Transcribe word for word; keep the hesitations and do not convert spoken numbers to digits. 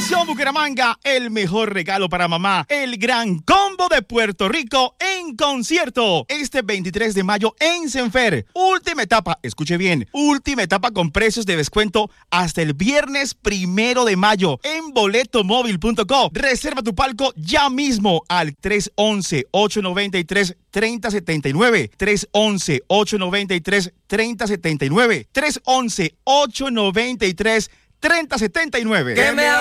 Atención Bucaramanga, el mejor regalo para mamá, el Gran Combo de Puerto Rico en concierto. Este veintitrés de mayo en Senfer. Última etapa, escuche bien, última etapa con precios de descuento hasta el viernes primero de mayo en boleto móvil punto co. Reserva tu palco ya mismo al tres once, ocho noventa y tres, treinta setenta y nueve. tres once, ocho noventa y tres, treinta setenta y nueve. tres once, ocho noventa y tres, treinta setenta y nueve.